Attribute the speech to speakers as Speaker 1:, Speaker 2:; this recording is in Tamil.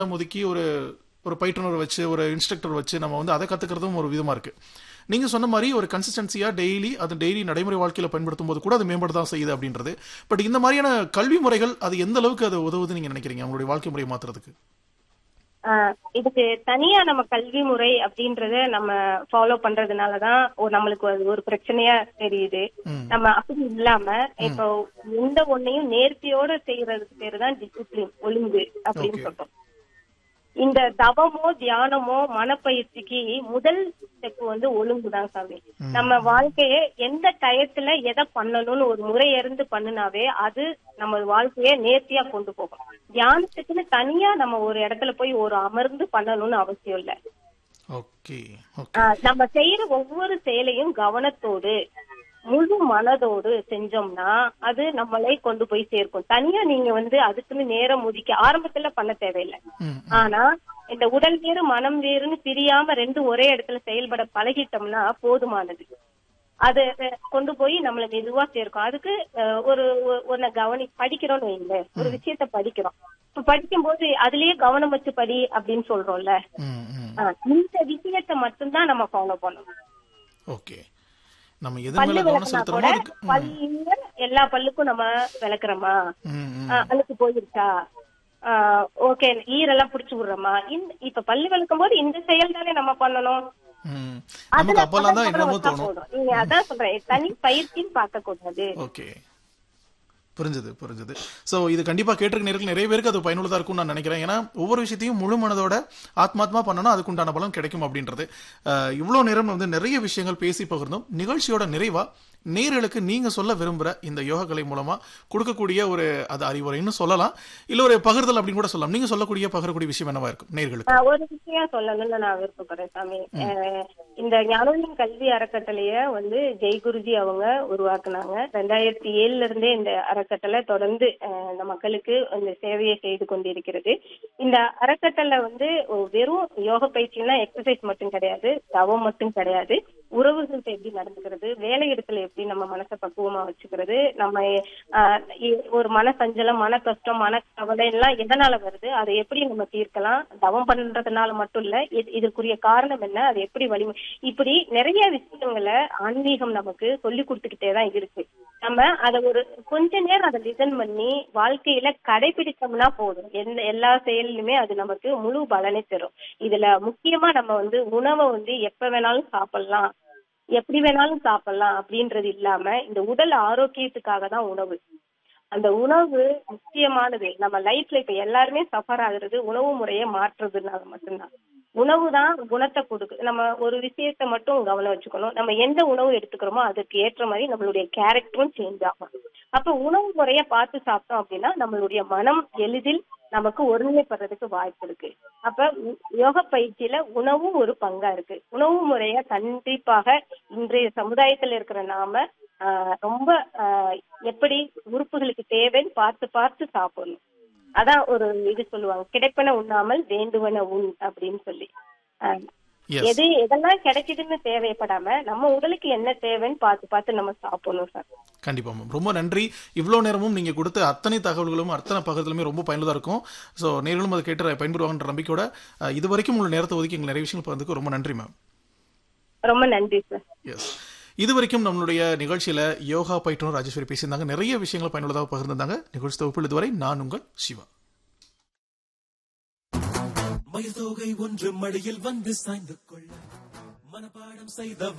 Speaker 1: ஒதுக்கி ஒரு ஒரு பயிற்றுனர் வச்சு ஒரு இன்ஸ்ட்ரக்டர் வச்சு நம்ம வந்து அதை கத்துக்கிறதும் ஒரு விதமா இருக்கு. நீங்க சொன்ன மாதிரி ஒரு கன்சிஸ்டன்சியா டெய்லி நடைமுறை வாழ்க்கையில பயன்படுத்தும் போது கூட அது மேம்பட தான் செய்யுது அப்படின்றது. பட் இந்த மாதிரியான கல்வி முறைகள் அது எந்த அளவுக்கு அது உதவுது நீங்க நினைக்கிறீங்க உங்களுடைய வாழ்க்கை முறையை மாத்துறதுக்கு?
Speaker 2: இதுக்கு தனியா நம்ம கல்வி முறை அப்படின்றத நம்ம ஃபாலோ பண்றதுனாலதான் நம்மளுக்கு அது ஒரு பிரச்சனையா தெரியுது. நம்ம அப்படி இல்லாம இப்போ எந்த ஒன்னையும் நேர்த்தியோட செய்யறதுக்கு பேருதான் டிசிப்ளின், ஒழுங்கு அப்படின்னு சொல்றோம். இந்த தவமோ தியானமோ மனப்பயிற்சிக்கு முதல் ஸ்டெப் வந்து ஒழுங்குதான் சாமி. நம்ம வாழ்க்கைய எந்த டயத்துல எதை பண்ணணும்னு ஒரு முறையறிந்து பண்ணுனாவே அது நம்ம வாழ்க்கைய நேர்த்தியா கொண்டு போகும். தியானத்துக்குன்னு தனியா நம்ம ஒரு இடத்துல போய் ஒரு அமர்ந்து பண்ணணும்னு அவசியம் இல்ல. நம்ம செய்யற ஒவ்வொரு செயலையும் கவனத்தோடு முழு மனதோடு செஞ்சோம்னா அது நம்மளை கொண்டு போய் சேர்க்கும். தனியா நீங்க வந்து அதுக்குன்னு நேரம் ஒதுக்கி ஆரம்பத்துல பண்ண தேவையில்லை. ஆனா இந்த உடல் வேறு மனம் வேறுன்னு பிரியாம ரெண்டும் ஒரே இடத்துல செயல்பட பழகிட்டோம்னா போதுமானது. அது கொண்டு போய் நம்மள மெதுவா சேர்க்கும். அதுக்கு ஒன்ன படிக்கிறோம்னு வைங்க, ஒரு விஷயத்த படிக்கிறோம். இப்ப படிக்கும் போது அதுலயே கவனம் வச்சு படி அப்படின்னு சொல்றோம்ல, இந்த விஷயத்த மட்டும்தான் நம்ம ஃபாலோ பண்ணணும். பல்லு விளக்குனா கூட பல்ல எல்லா பல்லுக்கும் நம்ம விளக்குறோமா, அழுக்கு போயிருச்சா, ஓகே ஈரெல்லாம் புடிச்சு விடுறோமா, இப்ப பல்லு விளக்கும் போது இந்த செயல் தானே நம்ம பண்ணணும். நீங்க அதான் சொல்றேன், தனி பயிற்சின்னு பார்க்க கூடாது.
Speaker 1: புரிஞ்சது. சோ இது கண்டிப்பா கேட்டிருக்க நேரத்தில் நிறைய பேருக்கு அது பயனுள்ளதா இருக்கும் நான் நினைக்கிறேன். ஏன்னா ஒவ்வொரு விஷயத்தையும் முழு மனதோட ஆத்மாத்மா பண்ணணும், அதுக்குண்டான பலன் கிடைக்கும் அப்படின்றது. இவ்வளவு நேரம் வந்து நிறைய விஷயங்கள் பேசி பகிர்ந்தோம். நிகழ்ச்சியோட நிறைவா நேர்களுக்கு நீங்க சொல்ல விரும்புற இந்த யோக கலை மூலமா கொடுக்கக்கூடிய ஒரு அது அறிவுரைன்னு சொல்லலாம், இல்ல ஒரு பகிர்தல் அப்படின்னு கூட சொல்லலாம். நீங்க பகிரக்கூடிய விஷயம் என்னவா இருக்கும் நேர்களுக்கு?
Speaker 2: ஒரு விஷயம் சொல்லணும்னு நான் விருப்பப்படுறேன் சாமி. இந்த ஞானோதயம் கல்வி அறக்கட்டளைய வந்து ஜெய்குருஜி அவங்க உருவாக்குனாங்க. 2007 இருந்தே இந்த அறக்கட்டளை தொடர்ந்து இந்த மக்களுக்கு இந்த சேவையை செய்து கொண்டிருக்கிறது. இந்த அறக்கட்டளை வந்து வெறும் யோக பயிற்சினா எக்ஸசைஸ் மட்டும் கிடையாது, தவம் மட்டும் கிடையாது, உறவுகள்கிட்ட எப்படி நடந்துக்கிறது, வேலை இடத்துல எப்படி நம்ம மனசை பக்குவமா வச்சுக்கிறது, நம்ம ஒரு மன சஞ்சலம், மன கஷ்டம், மன கவலை எல்லாம் எதனால வருது, அதை எப்படி நம்ம தீர்க்கலாம், தவம் பண்றதுனால மட்டும் இல்ல, இதற்குரிய காரணம் என்ன, அது எப்படி வலிமை, இப்படி நிறைய விஷயங்களை ஆன்மீகம் நமக்கு சொல்லி கொடுத்துக்கிட்டே தான் இருக்கு. நம்ம அதை ஒரு கொஞ்ச நேரம் அதை லிசன் பண்ணி வாழ்க்கையில கடைபிடிச்சோம்னா போதும், எல்லா செயலிலுமே அது நமக்கு முழு பலனை தரும். இதுல முக்கியமா நம்ம வந்து உணவை வந்து எப்ப வேணாலும் சாப்பிடலாம், எப்படி வேணாலும் சாப்பிடலாம் அப்படின்றது இல்லாம இந்த உடல் ஆரோக்கியத்துக்காக தான் உணவு. அந்த உணவு முக்கியமானது. நம்ம லைஃப்ல இப்ப எல்லாருமே சஃபர் ஆகுறது உணவு முறையை மாற்றுறதுனால மட்டும்தான். உணவு தான் குணத்தை கொடுக்கு. நம்ம ஒரு விஷயத்த மட்டும் கவனம் வச்சுக்கணும், நம்ம எந்த உணவு எடுத்துக்கிறோமோ அதுக்கு ஏற்ற மாதிரி நம்மளுடைய கேரக்டரும் சேஞ்ச் ஆகும். அப்ப உணவு முறைய பார்த்து சாப்பிட்டோம் அப்படின்னா நம்மளுடைய மனம் எளிதில் நமக்கு ஒருநிலைப்படுறதுக்கு வாய்ப்பு இருக்கு. அப்ப யோக பயிற்சியில உணவும் ஒரு பங்கா இருக்கு. உணவு முறைய கண்டிப்பாக இன்றைய சமுதாயத்துல இருக்கிற நாம ரொம்ப எப்படி உறுப்புகளுக்கு தேவைன்னு பார்த்து பார்த்து சாப்பிடணும். அதான் ஒரு இது சொல்லுவாங்க, கிடைப்பன உண்ணாமல் வேண்டுவன உண் அப்படின்னு சொல்லி. எதெல்லாம் கிடைக்குதுன்னு தேவைப்படாம நம்ம உடலுக்கு என்ன தேவைன்னு பார்த்து பார்த்து நம்ம சாப்பிடணும் சார்.
Speaker 1: கண்டிப்பா மேம், ரொம்ப நன்றி. இவ்வளவு நேரமும் நீங்க கொடுத்த அத்தனை தகவல்களும் அத்தனை பகிர்தலுமே ரொம்ப பயனுள்ளதா இருக்கும். ஸோ நேர்களும் அதை கேட்டு பயன்படுவாங்கன்ற நம்பிக்கையோட இது வரைக்கும் உள்ள நேரத்தை ஒதுக்கி எங்களுக்கு நிறைய விஷயங்கள் பகிர்ந்துக்கு ரொம்ப நன்றி மேம்.
Speaker 2: ரொம்ப நன்றி சார்.
Speaker 1: எஸ், இது வரைக்கும் நம்மளுடைய நிகழ்ச்சியில யோகா பயிற்றுனர் ராஜேஸ்வரி பேசியிருந்தாங்க. நிறைய விஷயங்களை பயனுள்ளதாக பகிர்ந்தாங்க. நிகழ்ச்சி தொகுப்பில் இதுவரை நான் உங்கள் சிவா.
Speaker 3: மயில் தொகை ஒன்று மடியில் வந்து சாய்ந்து கொள்ள மனப்பாடம் செய்த